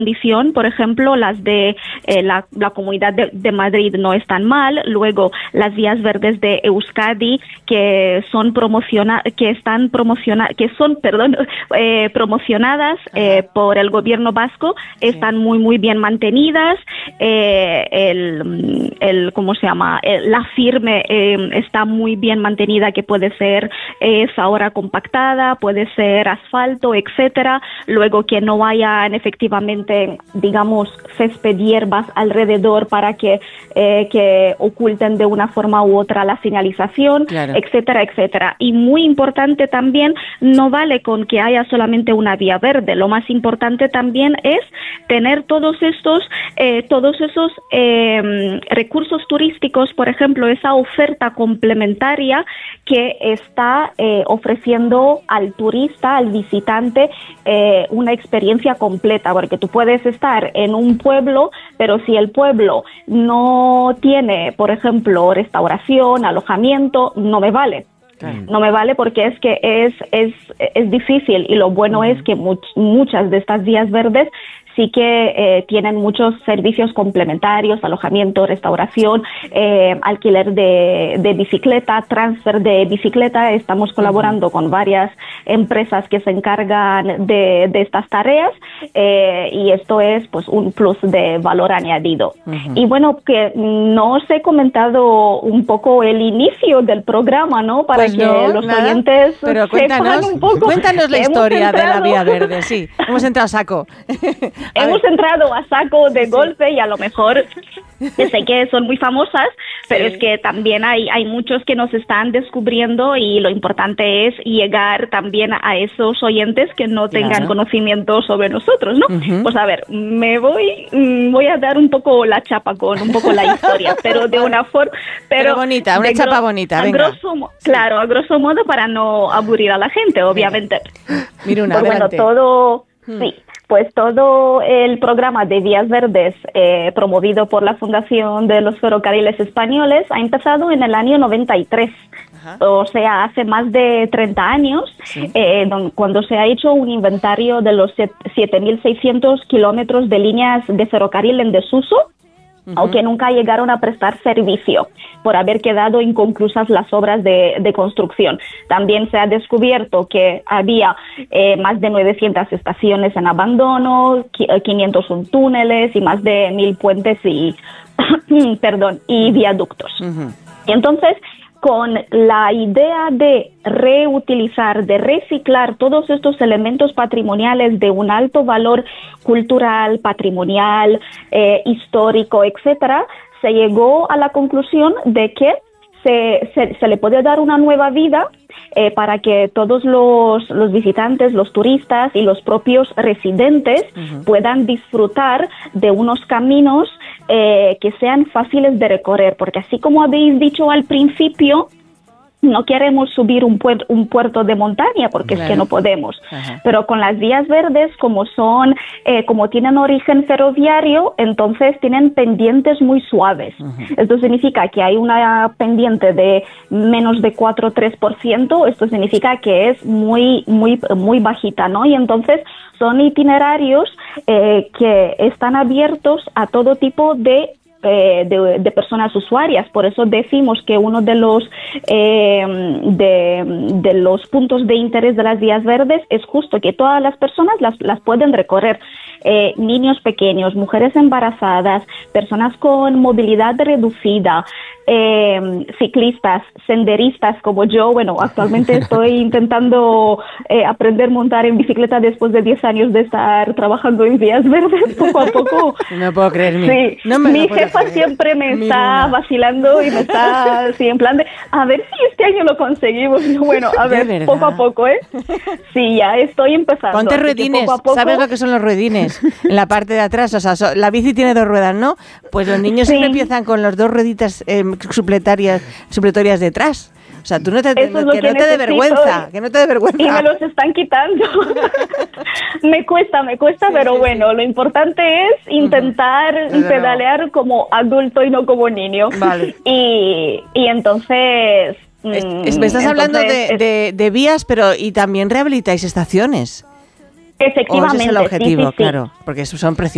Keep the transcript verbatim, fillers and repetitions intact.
condición, por ejemplo, las de eh, la, la Comunidad de, de Madrid no están mal. Luego, las vías verdes de Euskadi, que son promociona, que están promociona, que son, perdón, eh, promocionadas eh, por el gobierno vasco, están muy muy bien mantenidas. Eh, el, el, ¿cómo se llama? El, la firme eh, está muy bien mantenida, que puede ser eh, es ahora compactada, puede ser asfalto, etcétera. Luego, que no hayan efectivamente, digamos, césped, hierbas alrededor para que, eh, que oculten de una forma u otra la señalización, claro, etcétera, etcétera. Y muy importante también, no vale con que haya solamente una vía verde. Lo más importante también es tener todos estos, eh, todos esos eh, recursos turísticos, por ejemplo, esa oferta complementaria que está eh, ofreciendo al turista, al visitante, eh, una experiencia completa, porque tú puedes estar en un pueblo, pero si el pueblo no tiene, por ejemplo, restauración, alojamiento, no me vale. No me vale, porque es que es, es, es difícil, y lo bueno es que much, muchas de estas vías verdes sí que eh, tienen muchos servicios complementarios: alojamiento, restauración, eh, alquiler de, de bicicleta, transfer de bicicleta. Estamos colaborando uh-huh. con varias empresas que se encargan de, de estas tareas, eh, y esto es pues un plus de valor añadido. Uh-huh. Y bueno, que no os he comentado un poco el inicio del programa, ¿no? Para pues que no, los nada, oyentes pero cuéntanos, sepan un poco. Cuéntanos la historia entrado, de la vía verde, sí. Hemos entrado a saco. A Hemos ver. entrado a saco de sí. golpe, y a lo mejor sé que son muy famosas, pero sí. es que también hay, hay muchos que nos están descubriendo, y lo importante es llegar también a esos oyentes que no tengan claro. conocimiento sobre nosotros, ¿no? Uh-huh. Pues a ver, me voy voy a dar un poco la chapa con un poco la historia, pero de una forma... Pero, pero bonita, una chapa gro- bonita, venga. A grosso, claro, a grosso modo, para no aburrir a la gente, obviamente. Mira una, pues bueno, todo... Hmm. Sí. Pues todo el programa de Vías Verdes, eh, promovido por la Fundación de los Ferrocarriles Españoles, ha empezado en el año noventa y tres. Ajá. O sea, hace más de treinta años, sí. eh, don, cuando se ha hecho un inventario de los siete mil seiscientos kilómetros de líneas de ferrocarril en desuso, uh-huh. aunque nunca llegaron a prestar servicio por haber quedado inconclusas las obras de, de construcción. También se ha descubierto que había eh, más de novecientas estaciones en abandono, quinientos un túneles y más de mil puentes y, perdón, y viaductos. Uh-huh. Y entonces, con la idea de reutilizar, de reciclar todos estos elementos patrimoniales de un alto valor cultural, patrimonial, eh, histórico, etcétera, se llegó a la conclusión de que se, se, se le puede dar una nueva vida eh, para que todos los, los visitantes, los turistas y los propios residentes uh-huh. puedan disfrutar de unos caminos eh, que sean fáciles de recorrer, porque así como habéis dicho al principio, no queremos subir un, puer- un puerto de montaña, porque claro. es que no podemos. Ajá. Pero con las vías verdes, como son, eh, como tienen origen ferroviario, entonces tienen pendientes muy suaves. Ajá. Esto significa que hay una pendiente de menos de cuatro a tres por ciento. Esto significa que es muy, muy, muy bajita, ¿no? Y entonces son itinerarios eh, que están abiertos a todo tipo de Eh, de, de personas usuarias. Por eso decimos que uno de los eh, de, de los puntos de interés de las vías verdes es justo que todas las personas las, las pueden recorrer. Eh, niños pequeños, mujeres embarazadas, personas con movilidad reducida, eh, ciclistas, senderistas como yo. Bueno, actualmente estoy intentando eh, aprender a montar en bicicleta después de diez años de estar trabajando en vías verdes, poco a poco. No puedo creer. Mi, sí. no me mi jefa creer. siempre me mi está luna. vacilando y me está así en plan de, a ver si este año lo conseguimos. Bueno, a ver, poco a poco, ¿eh? Sí, ya estoy empezando. Ponte ruedines, poco a poco... ¿sabes lo que son los ruedines? En la parte de atrás, o sea, so, la bici tiene dos ruedas, ¿no? Pues los niños sí. siempre empiezan con las dos rueditas eh, supletorias, supletorias detrás. O sea, tú no te, no, que, que no te dé vergüenza, que no te dé vergüenza. Y me los están quitando. me cuesta, me cuesta, sí, pero sí, bueno, sí. lo importante es intentar uh-huh. pedalear como adulto y no como niño. Vale. Y, y entonces... Es, es, me estás entonces, hablando de, de, de vías, pero y también rehabilitáis estaciones. Efectivamente. ¿O ese es el objetivo? Sí, sí, sí. Claro, porque son preciosas.